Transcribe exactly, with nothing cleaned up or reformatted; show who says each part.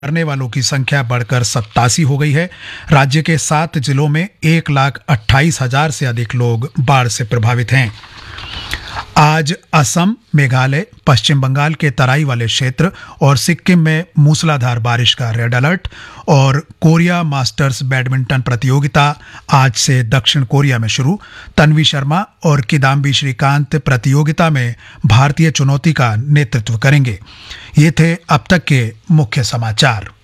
Speaker 1: मरने वालों की संख्या बढ़कर सत्तासी हो गई है। राज्य के सात जिलों में एक लाख अट्ठाईस हजार से अधिक लोग बाढ़ से प्रभावित हैं। आज असम, मेघालय, पश्चिम बंगाल के तराई वाले क्षेत्र और सिक्किम में मूसलाधार बारिश का रेड अलर्ट। और कोरिया मास्टर्स बैडमिंटन प्रतियोगिता आज से दक्षिण कोरिया में शुरू। तन्वी शर्मा और किदाम्बी श्रीकांत प्रतियोगिता में भारतीय चुनौती का नेतृत्व करेंगे। ये थे अब तक के मुख्य समाचार।